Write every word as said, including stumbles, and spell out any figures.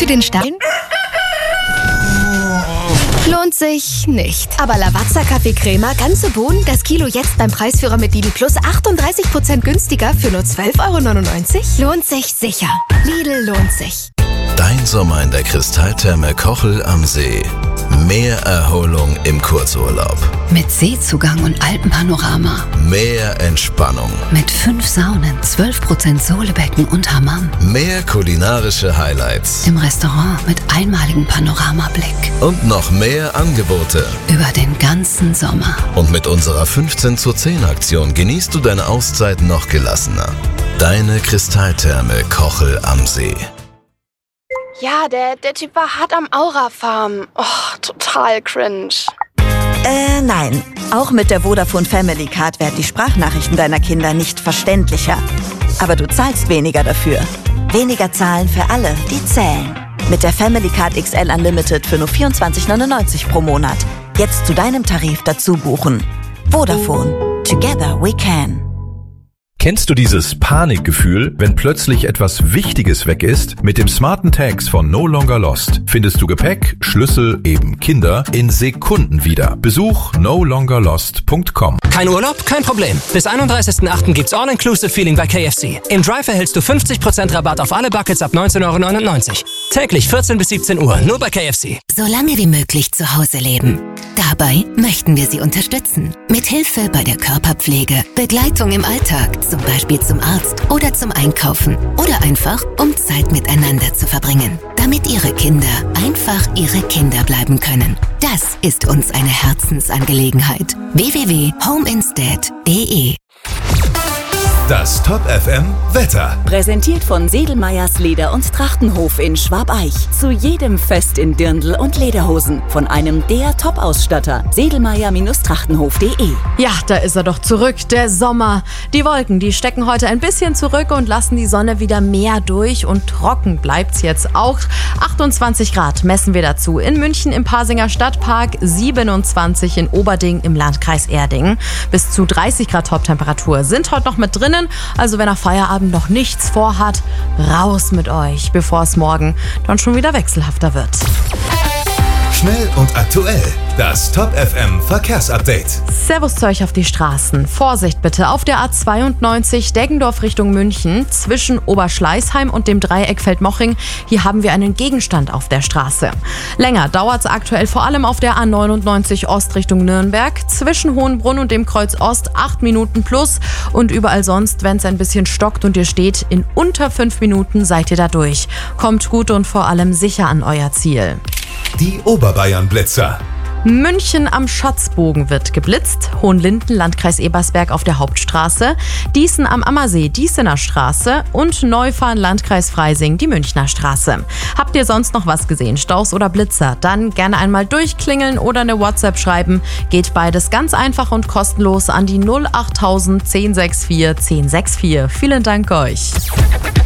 für den Start? Lohnt sich nicht. Aber Lavazza Kaffee Crema, ganze Bohnen, das Kilo jetzt beim Preisführer mit Lidl Plus achtunddreißig Prozent günstiger für nur zwölf Euro neunundneunzig? Lohnt sich sicher. Lidl lohnt sich. Dein Sommer in der Kristalltherme Kochel am See. Mehr Erholung im Kurzurlaub. Mit Seezugang und Alpenpanorama. Mehr Entspannung. Mit fünf Saunen, zwölf Prozent Sohlebecken und Hammam. Mehr kulinarische Highlights. Im Restaurant mit einmaligem Panoramablick. Und noch mehr Angebote. Über den ganzen Sommer. Und mit unserer fünfzehn zu zehn Aktion genießt du deine Auszeit noch gelassener. Deine Kristalltherme Kochel am See. Ja, der, der Typ war hart am Aura-Farm. Oh, total cringe. Äh, nein. Auch mit der Vodafone Family Card werden die Sprachnachrichten deiner Kinder nicht verständlicher. Aber du zahlst weniger dafür. Weniger zahlen für alle, die zählen. Mit der Family Card X L Unlimited für nur vierundzwanzig neunundneunzig pro Monat. Jetzt zu deinem Tarif dazu buchen. Vodafone. Together we can. Kennst du dieses Panikgefühl, wenn plötzlich etwas Wichtiges weg ist? Mit dem smarten Tags von No Longer Lost findest du Gepäck, Schlüssel, eben Kinder, in Sekunden wieder. Besuch no longer lost punkt com. Kein Urlaub? Kein Problem. Bis einunddreißigsten achten gibt's All-Inclusive-Feeling bei K F C. Im Drive erhältst du fünfzig Prozent Rabatt auf alle Buckets ab neunzehn Euro neunundneunzig. Täglich vierzehn bis siebzehn Uhr, nur bei K F C. So lange wie möglich zu Hause leben. Dabei möchten wir Sie unterstützen. Mit Hilfe bei der Körperpflege, Begleitung im Alltag, zum Beispiel zum Arzt oder zum Einkaufen oder einfach, um Zeit miteinander zu verbringen. Damit Ihre Kinder einfach Ihre Kinder bleiben können. Das ist uns eine Herzensangelegenheit. w w w punkt homeinstead punkt d e Das Top F M Wetter. Präsentiert von Sedelmeyers Leder- und Trachtenhof in Schwabeich. Zu jedem Fest in Dirndl und Lederhosen. Von einem der Top-Ausstatter. Sedelmeyer Trachtenhof punkt d e. Ja, da ist er doch zurück, der Sommer. Die Wolken, die stecken heute ein bisschen zurück und lassen die Sonne wieder mehr durch. Und trocken bleibt's jetzt auch. achtundzwanzig Grad messen wir dazu. In München im Pasinger Stadtpark, siebenundzwanzig in Oberding im Landkreis Erding. Bis zu dreißig Grad Toptemperatur sind heute noch mit drin. Also wenn er Feierabend noch nichts vorhat, raus mit euch, bevor es morgen dann schon wieder wechselhafter wird. Schnell und aktuell. Das Top F M Verkehrsupdate. Servus zu euch auf die Straßen. Vorsicht bitte auf der A zweiundneunzig Deggendorf Richtung München zwischen Oberschleißheim und dem Dreieck Feldmoching. Hier haben wir einen Gegenstand auf der Straße. Länger dauert es aktuell vor allem auf der A neunundneunzig Ost Richtung Nürnberg zwischen Hohenbrunn und dem Kreuz Ost acht Minuten plus und überall sonst, wenn es ein bisschen stockt und ihr steht, in unter fünf Minuten seid ihr da durch. Kommt gut und vor allem sicher an euer Ziel. Die Oberbayern-Blitzer. München am Schatzbogen wird geblitzt, Hohenlinden, Landkreis Ebersberg auf der Hauptstraße, Dießen am Ammersee, Diesener Straße und Neufahren, Landkreis Freising, die Münchner Straße. Habt ihr sonst noch was gesehen, Staus oder Blitzer? Dann gerne einmal durchklingeln oder eine WhatsApp schreiben. Geht beides ganz einfach und kostenlos an die null acht null null eins null sechs vier eins null sechs vier. Vielen Dank euch.